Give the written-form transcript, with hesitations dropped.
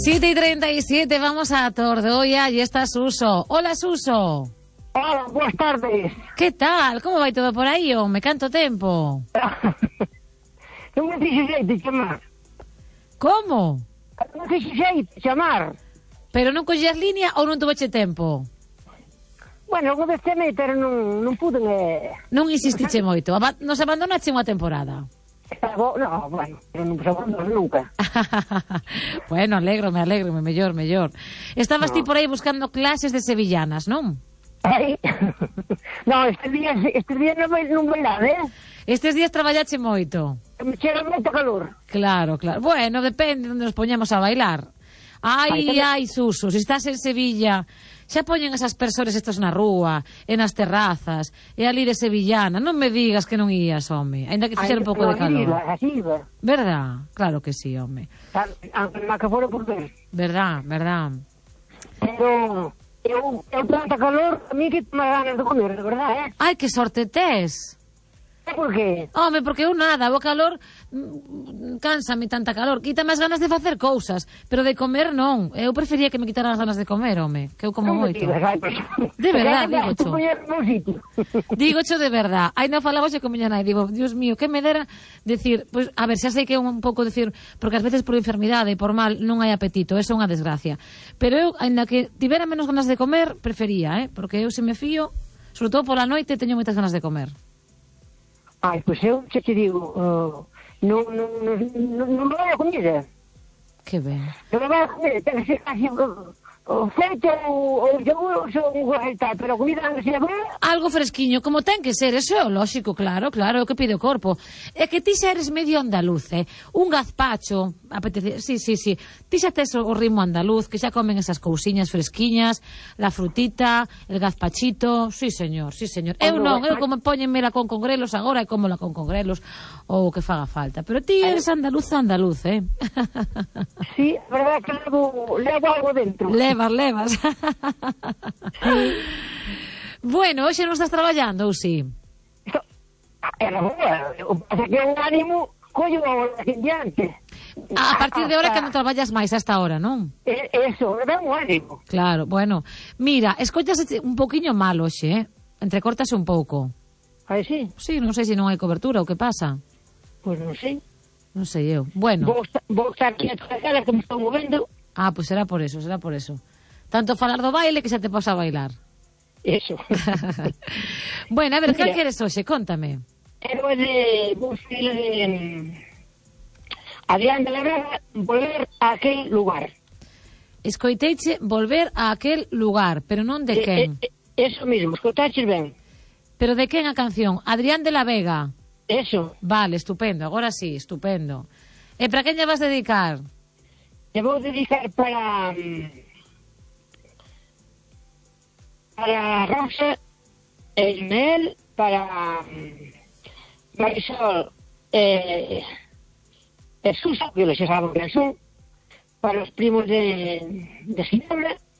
7:37, vamos a Tordoia y está Suso. Hola, Suso. Hola, boas tardes. Que tal? Como vai todo por aí, me canto tempo? Non me fixe xeito de chamar. Como? Non me fixe xeito de chamar. Pero non collías línea ou non tuveche tempo? Bueno, algo deste meter non pude. Non insistiche moito. Nos abandonache unha temporada. No, bueno, non se abandono nunca. Bueno, alégrome, mellor. Estabas ti por aí buscando clases de sevillanas, non? Ai. No, estes días non vai nada, Estes días traballache moito. Me chega moito calor. Claro. Bueno, depende onde nos poñamos a bailar. Ai, Suso, se estás en Sevilla, xa poñen esas aspersores estos na rúa, e nas terrazas, e a lire sevillana. Non me digas que non ías, home, ainda que fixera un pouco de calor. Iba. Verdad? Claro que sí, home. Aunque má que fora por ver. Verdad. Pero eu tanta calor, a mí que me ganas de comer, de verdad, Ai, que sorte tes. Por qué? Home, porque eu nada, o calor cánsame tanta calor, quita máis ganas de facer cousas, pero de comer non. Eu prefería que me quitaran as ganas de comer, home, que eu como moito. De verdad, digocho de verdad. Ainda falaba xe con miña nai, digo, Dios mío, que me dera decir, pues, a ver, xa sei que é un pouco decir, porque ás veces por enfermidade e por mal non hai apetito, eso é unha desgracia. Pero eu, ainda que tivera menos ganas de comer, prefería, porque eu se me fío, sobre todo pola noite, teño moitas ganas de comer. Ai, pois eu xa te digo, non me vai a comida. Que ben. Non me vai a comida, ten que ser casi o feito ou yogur ou tal, pero a comida non se vai. Algo fresquiño, como ten que ser, eso é o lóxico, claro, o que pide o corpo. É que ti xa eres medio andaluz, un gazpacho, apetece, sí, ti xa tes o ritmo andaluz, que xa comen esas cousiñas fresquiñas, la frutita, el gazpachito, sí señor. Eu non, eu como poñenmela con congrelos agora e como la con congrelos ou que faga falta, pero ti eres andaluz, Sí, a verdade que levo algo dentro. Levas. Sí. Bueno, hoxe non estás traballando, ou si? Era boa, o que pasa que o ánimo collo agora en diante. A partir de hora que non traballas máis hasta ahora, non? Eso, me dá un ánimo. Claro, bueno. Mira, escoitas un poquinho mal hoxe, Entrecórtase un pouco. Ai, sí? Sí, non sei se non hai cobertura ou que pasa. Pois non sei. Non sei eu. Bueno. Vou estar aquí a traballar, que me estou movendo. Ah, pois será por eso. Tanto falar do baile que xa te posa a bailar. Eso. Bueno, a ver, que queres hoxe? Contame. Pero vou seguir Adrián de la Vega, volver a aquel lugar. Escoiteiche volver a aquel lugar, pero non de quen. Eso mismo, escoitaches ben. Pero de quen a canción? Adrián de la Vega. Eso. Vale, estupendo, agora sí, estupendo. E para quen lle vas dedicar? Te vou dedicar para Rosa, Ismael, para Marisol e Susa, que xa saben que son, para os primos de Ginebra,